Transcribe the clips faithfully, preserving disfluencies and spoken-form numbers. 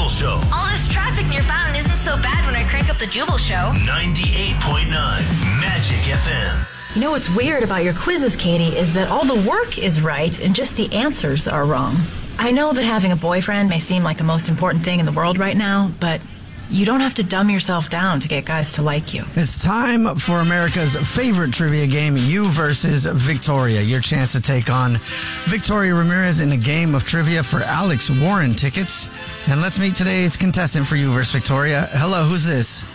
Jubal Show. All this traffic near Fountain isn't so bad when I crank up the Jubal Show. ninety-eight point nine Magic F M. You know what's weird about your quizzes, Katie, is that all the work is right and just the answers are wrong. I know that having a boyfriend may seem like the most important thing in the world right now, but you don't have to dumb yourself down to get guys to like you. It's time for America's favorite trivia game, You versus Victoria. Your chance to take on Victoria Ramirez in a game of trivia for Alex Warren tickets. And let's meet today's contestant for You versus Victoria. Hello, who's this?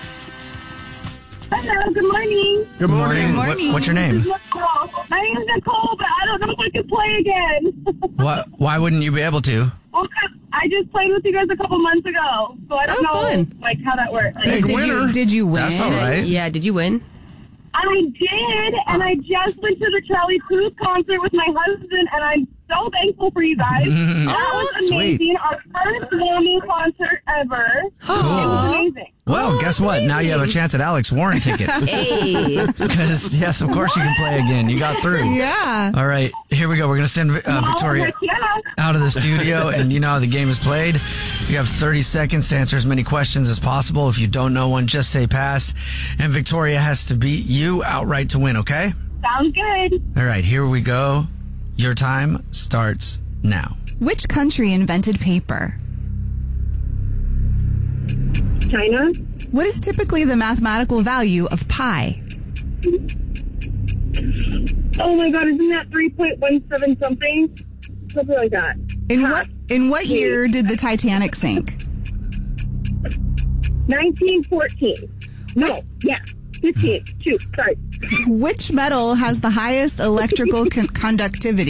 Hello, good morning. Good morning. Good morning. What, what's your name? My name is Nicole, but I don't know if I can play again. What? Why wouldn't you be able to? Well, 'cause I just played with you guys a couple months ago, so I don't Oh, know fun. like how that works. Like, Hey, Did winner. you, did you win? That's all right. Yeah, did you win? I did, and I just went to the Charlie Puth concert with my husband, and I'm so thankful for you guys. That was Sweet. amazing. Our first normal concert ever. It was amazing. Well, guess what? Now you have a chance at Alex Warren tickets. Hey. Because, yes, of course you can play again. You got through. Yeah. All right, here we go. We're going to send uh, Victoria Oh, yeah. out of the studio, and you know how the game is played. You have thirty seconds to answer as many questions as possible. If you don't know one, just say pass. And Victoria has to beat you outright to win, okay? Sounds good. All right, here we go. Your time starts now. Which country invented paper? China? What is typically the mathematical value of pi? Oh my god, isn't that three point one seven something? Something like that. In what in what year did the Titanic sink? nineteen fourteen. No, yeah. fifteen. Two. Sorry. Which metal has the highest electrical con- conductivity?